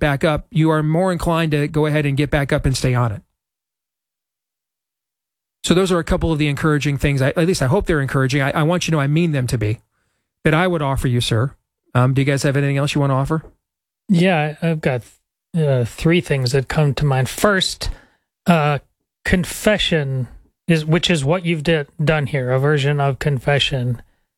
back up, you are more inclined to go ahead and get back up and stay on it. So those are a couple of the encouraging things. At least I hope they're encouraging. I want you to know I mean them to be, that I would offer you, sir. Do you guys have anything else you want to offer? Yeah, I've got three things that come to mind. First, confession, which is what you've done here, a version of confession,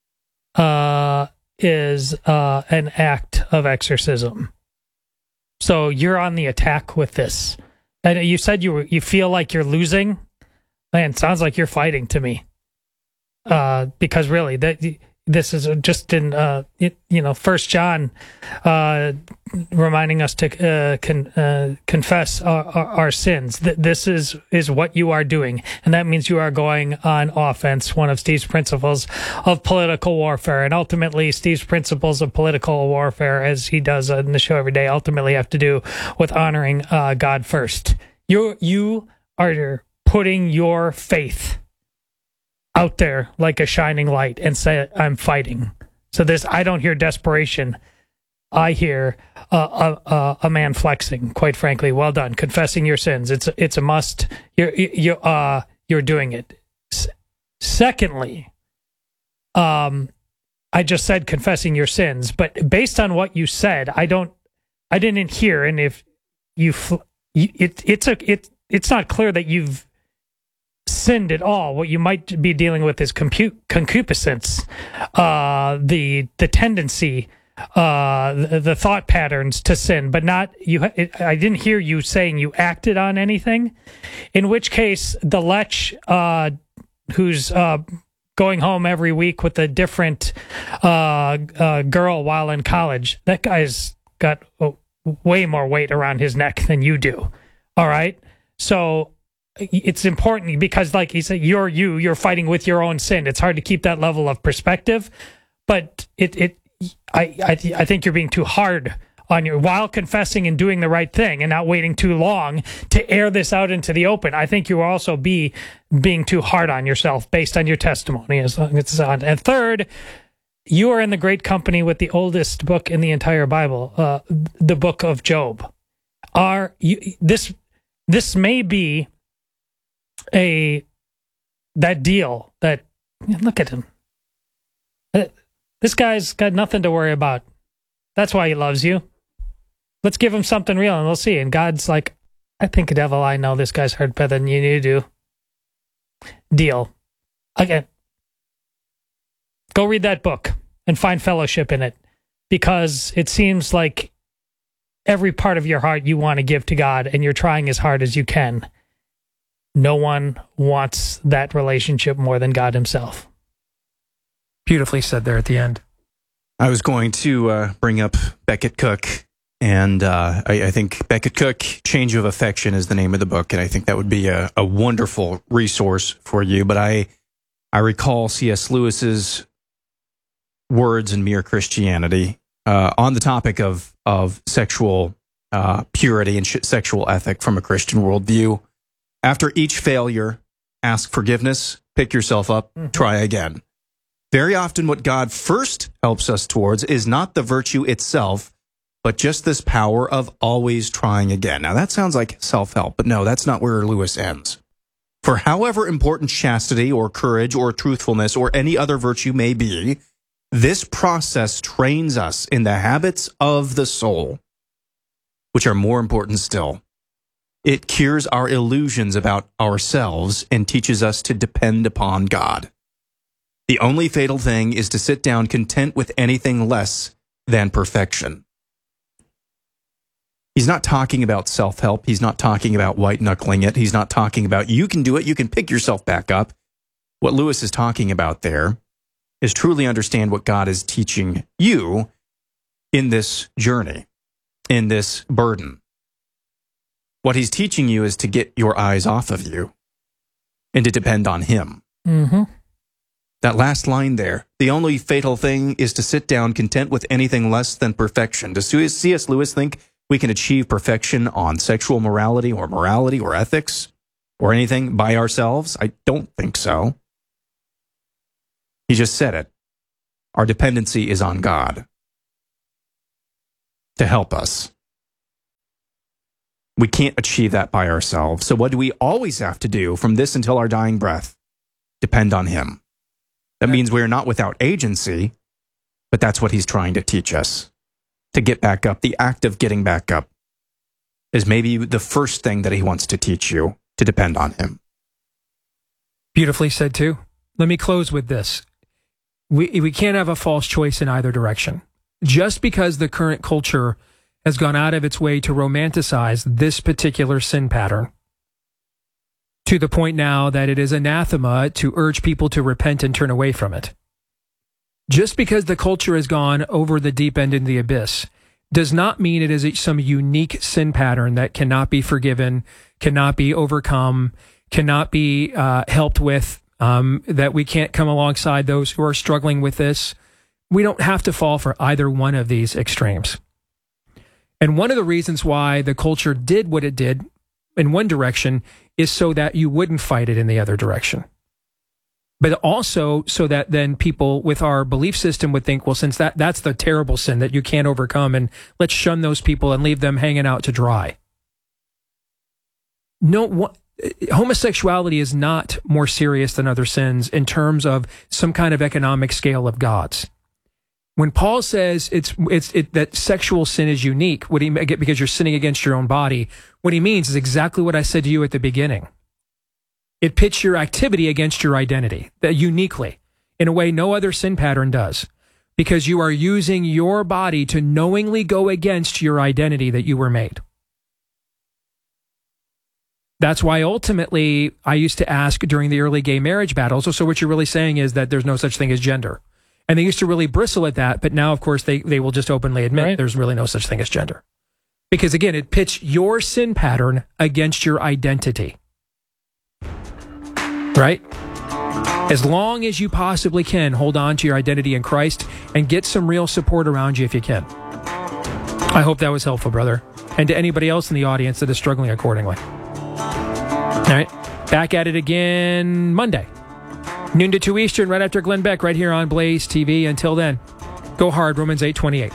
is an act of exorcism. So you're on the attack with this. And you said you feel like you're losing. Man, it sounds like you're fighting to me. Because really, this is just in 1 John, reminding us to confess our sins. This is what you are doing, and that means you are going on offense. One of Steve's principles of political warfare, and ultimately Steve's principles of political warfare, as he does in the show every day, ultimately have to do with honoring God first. You are putting your faith out there like a shining light and say, I'm fighting. So I don't hear desperation. I hear a man flexing, quite frankly. Well done. Confessing your sins. It's a must. You're doing it. Secondly, I just said confessing your sins, but based on what you said, I didn't hear. And if it's not clear that you've sinned at all. What you might be dealing with is concupiscence, the tendency, the thought patterns to sin, but not you. I didn't hear you saying you acted on anything. In which case, the lech who's going home every week with a different girl while in college, that guy's got way more weight around his neck than you do. All right, so it's important because, like he said, you're fighting with your own sin. It's hard to keep that level of perspective, but I think you're being too hard on while confessing and doing the right thing and not waiting too long to air this out into the open. I think you will also be being too hard on yourself based on your testimony. As long as it's on. And third, you are in the great company with the oldest book in the entire Bible, the book of Job. This may be that deal that, look at him. This guy's got nothing to worry about. That's why he loves you. Let's give him something real and we'll see. And God's like, I think, devil, I know this guy's hurt better than you do. Deal. Again, go read that book and find fellowship in it, because it seems like every part of your heart you want to give to God and you're trying as hard as you can. No one wants that relationship more than God himself. Beautifully said there at the end. I was going to bring up Becket Cook, and I think Becket Cook, Change of Affection is the name of the book, and I think that would be a wonderful resource for you. But I recall C.S. Lewis's words in Mere Christianity on the topic of sexual purity and sexual ethic from a Christian worldview. After each failure, ask forgiveness, pick yourself up, try again. Very often what God first helps us towards is not the virtue itself, but just this power of always trying again. Now that sounds like self-help, but no, that's not where Lewis ends. For however important chastity or courage or truthfulness or any other virtue may be, this process trains us in the habits of the soul, which are more important still. It cures our illusions about ourselves and teaches us to depend upon God. The only fatal thing is to sit down content with anything less than perfection. He's not talking about self-help. He's not talking about white-knuckling it. He's not talking about you can do it, you can pick yourself back up. What Lewis is talking about there is truly understand what God is teaching you in this journey, in this burden. What he's teaching you is to get your eyes off of you and to depend on him. Mm-hmm. That last line there, the only fatal thing is to sit down content with anything less than perfection. Does C.S. Lewis think we can achieve perfection on sexual morality or ethics or anything by ourselves? I don't think so. He just said it. Our dependency is on God to help us. We can't achieve that by ourselves. So what do we always have to do from this until our dying breath? Depend on him. That means we're not without agency, but that's what he's trying to teach us. To get back up, the act of getting back up is maybe the first thing that he wants to teach you, to depend on him. Beautifully said, too. Let me close with this. We can't have a false choice in either direction. Just because the current culture has gone out of its way to romanticize this particular sin pattern to the point now that it is anathema to urge people to repent and turn away from it. Just because the culture has gone over the deep end in the abyss does not mean it is some unique sin pattern that cannot be forgiven, cannot be overcome, cannot be helped with, that we can't come alongside those who are struggling with this. We don't have to fall for either one of these extremes. And one of the reasons why the culture did what it did in one direction is so that you wouldn't fight it in the other direction. But also so that then people with our belief system would think, well, since that's the terrible sin that you can't overcome, and let's shun those people and leave them hanging out to dry. No, homosexuality is not more serious than other sins in terms of some kind of economic scale of gods. When Paul says that sexual sin is unique, because you're sinning against your own body, what he means is exactly what I said to you at the beginning. It pits your activity against your identity, uniquely, in a way no other sin pattern does, because you are using your body to knowingly go against your identity that you were made. That's why ultimately I used to ask during the early gay marriage battles, so what you're really saying is that there's no such thing as gender. And they used to really bristle at that, but now, of course, they will just openly admit There's really no such thing as gender. Because, again, it pits your sin pattern against your identity. Right? As long as you possibly can, hold on to your identity in Christ and get some real support around you if you can. I hope that was helpful, brother. And to anybody else in the audience that is struggling accordingly. All right. Back at it again Monday. Noon to 2 Eastern, right after Glenn Beck, right here on Blaze TV. Until then, go hard, Romans 8:28.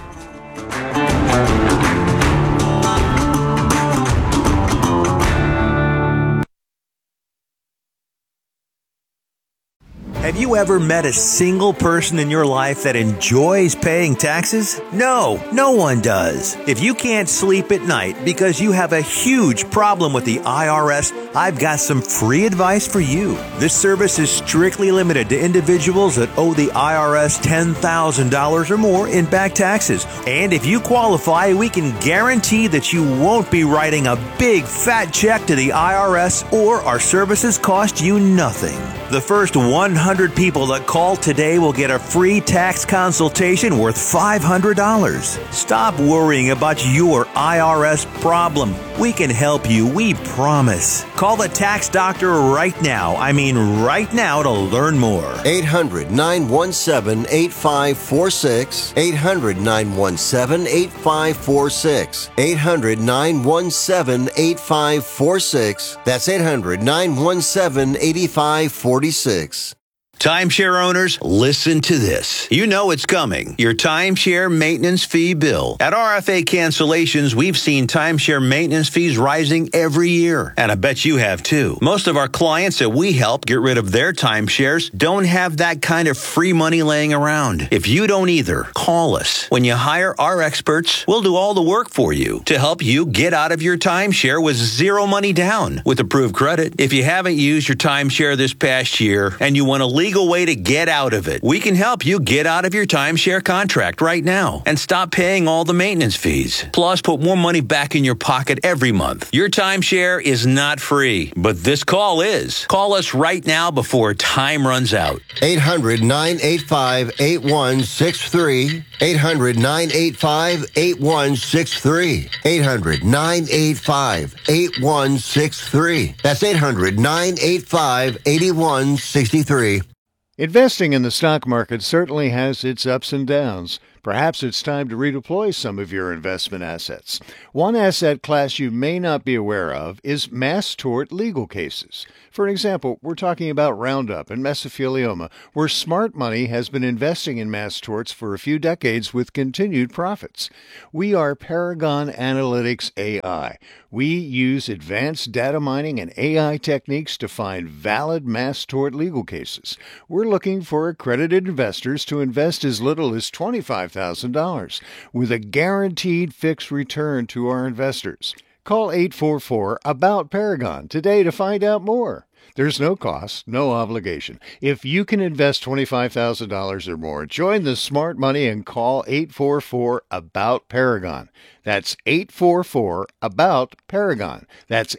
Have you ever met a single person in your life that enjoys paying taxes? No, no one does. If you can't sleep at night because you have a huge problem with the IRS, I've got some free advice for you. This service is strictly limited to individuals that owe the IRS $10,000 or more in back taxes. And if you qualify, we can guarantee that you won't be writing a big fat check to the IRS, or our services cost you nothing. The first 100 people that call today will get a free tax consultation worth $500. Stop worrying about your IRS problem. We can help you, we promise. Call the tax doctor right now. I mean right now, to learn more. 800-917-8546. 800-917-8546. 800-917-8546. That's 800-917-8546. Timeshare owners, listen to this. You know it's coming. Your timeshare maintenance fee bill. At RFA Cancellations, we've seen timeshare maintenance fees rising every year. And I bet you have too. Most of our clients that we help get rid of their timeshares don't have that kind of free money laying around. If you don't either, call us. When you hire our experts, we'll do all the work for you to help you get out of your timeshare with zero money down with approved credit. If you haven't used your timeshare this past year and you want to leave way to get out of it, we can help you get out of your timeshare contract right now and stop paying all the maintenance fees. Plus, put more money back in your pocket every month. Your timeshare is not free, but this call is. Call us right now before time runs out. 800-985-8163. 800-985-8163. 800-985-8163. That's 800-985-8163. Investing in the stock market certainly has its ups and downs, Perhaps it's time to redeploy some of your investment assets. One asset class you may not be aware of is mass tort legal cases. For example, we're talking about Roundup and mesothelioma, where smart money has been investing in mass torts for a few decades with continued profits. We are Paragon Analytics AI. We use advanced data mining and AI techniques to find valid mass tort legal cases. We're looking for accredited investors to invest as little as $25,000 with a guaranteed fixed return to our investors. Call 844-ABOUT-PARAGON today to find out more. There's no cost, no obligation. If you can invest $25,000 or more, join the smart money and call 844-ABOUT-PARAGON. That's 844-ABOUT-PARAGON. That's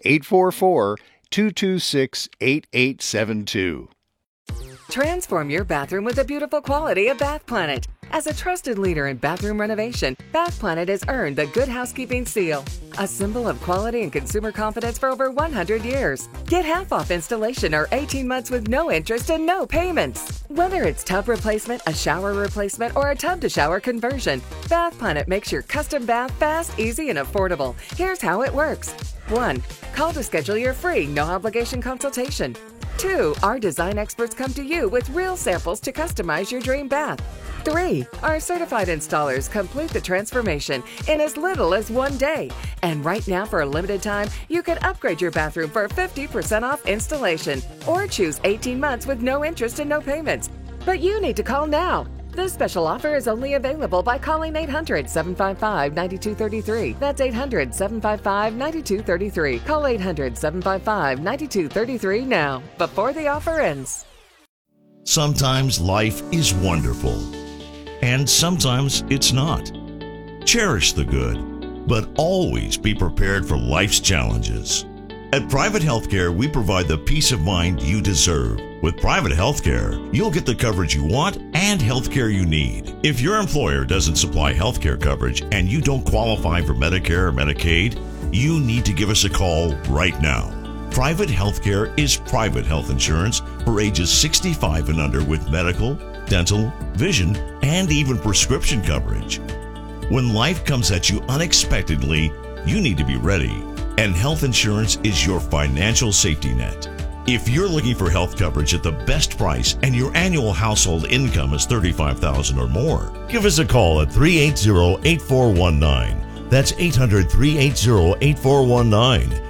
844-226-8872. Transform your bathroom with the beautiful quality of Bath Planet. As a trusted leader in bathroom renovation, Bath Planet has earned the Good Housekeeping seal, a symbol of quality and consumer confidence for over 100 years. Get half off installation or 18 months with no interest and no payments. Whether it's tub replacement, a shower replacement, or a tub-to-shower conversion, Bath Planet makes your custom bath fast, easy, and affordable. Here's how it works. 1. Call to schedule your free, no-obligation consultation. 2. Our design experts come to you with real samples to customize your dream bath. 3. Our certified installers complete the transformation in as little as 1 day. And right now, for a limited time, you can upgrade your bathroom for 50% off installation or choose 18 months with no interest and no payments. But you need to call now. This special offer is only available by calling 800-755-9233. That's 800-755-9233. Call 800-755-9233 now, before the offer ends. Sometimes life is wonderful, and sometimes it's not. Cherish the good, but always be prepared for life's challenges. At Private Healthcare, we provide the peace of mind you deserve. With Private Healthcare, you'll get the coverage you want and healthcare you need. If your employer doesn't supply healthcare coverage and you don't qualify for Medicare or Medicaid, you need to give us a call right now. Private Healthcare is private health insurance for ages 65 and under with medical, dental, vision, and even prescription coverage. When life comes at you unexpectedly, you need to be ready. And health insurance is your financial safety net. If you're looking for health coverage at the best price and your annual household income is $35,000 or more, give us a call at 380-8419. That's 800-380-8419.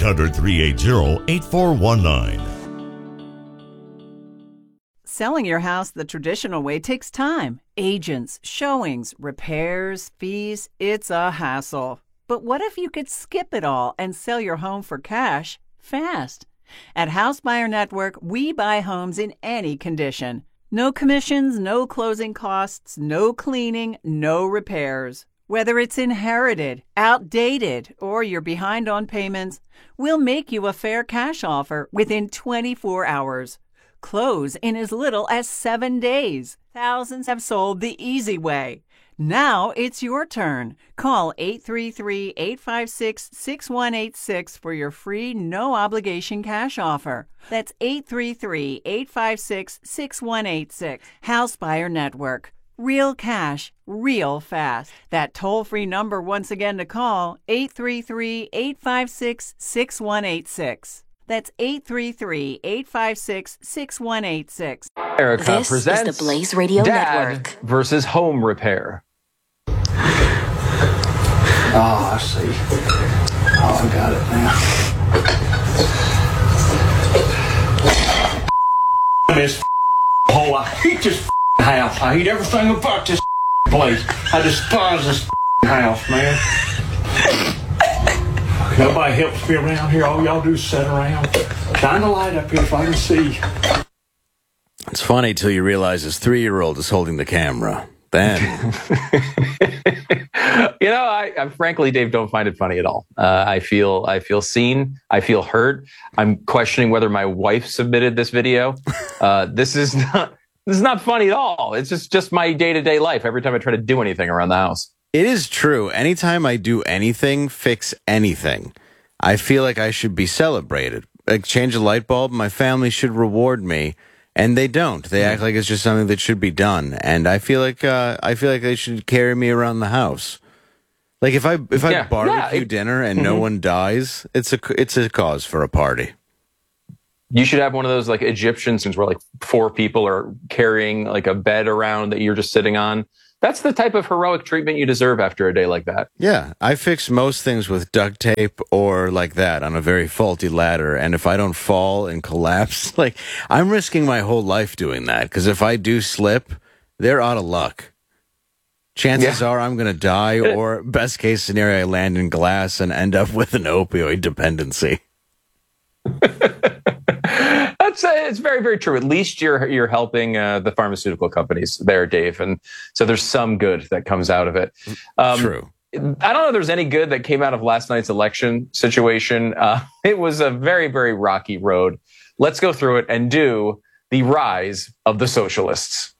800-380-8419. Selling your house the traditional way takes time. Agents, showings, repairs, fees. It's a hassle. But what if you could skip it all and sell your home for cash fast? At House Buyer Network, we buy homes in any condition. No commissions, no closing costs, no cleaning, no repairs. Whether it's inherited, outdated, or you're behind on payments, we'll make you a fair cash offer within 24 hours. Close in as little as 7 days. Thousands have sold the easy way. Now it's your turn. Call 833-856-6186 for your free, no-obligation cash offer. That's 833-856-6186. House Buyer Network. Real cash, real fast. That toll-free number once again to call, 833-856-6186. That's 833-856-6186. Erica This presents is the Blaze Radio Dad Network. versus Home Repair. Oh, I see. Oh, I got it now. This hole, I hate this house. I hate everything about this place. I despise this house, man. Nobody helps me around here. All y'all do is sit around. Shine the light up here if I can see. It's funny till you realize his 3-year-old is holding the camera. Then, You know, I frankly, Dave, don't find it funny at all. I feel seen. I feel hurt. I'm questioning whether my wife submitted this video. This is not funny at all. It's just my day-to-day life. Every time I try to do anything around the house. it is true. Anytime I do anything, fix anything, I feel like I should be celebrated. Like change a light bulb, my family should reward me. And they don't. They act like it's just something that should be done. And I feel like they should carry me around the house. Like if I barbecue dinner and no one dies, it's a cause for a party. You should have one of those like Egyptian scenes where like 4 people are carrying like a bed around that you're just sitting on. That's the type of heroic treatment you deserve after a day like that. Yeah, I fix most things with duct tape or like that on a very faulty ladder. And if I don't fall and collapse, like I'm risking my whole life doing that. Because if I do slip, they're out of luck. Chances are I'm going to die, or best case scenario, I land in glass and end up with an opioid dependency. It's very, very true. At least you're helping the pharmaceutical companies there, Dave, and so there's some good that comes out of it. True. I don't know if there's any good that came out of last night's election situation. It was a very, very rocky road. Let's go through it and do the rise of the socialists.